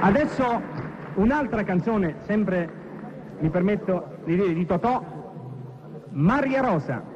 Adesso un'altra canzone, sempre mi permetto di dire di Totò, Maria Rosa.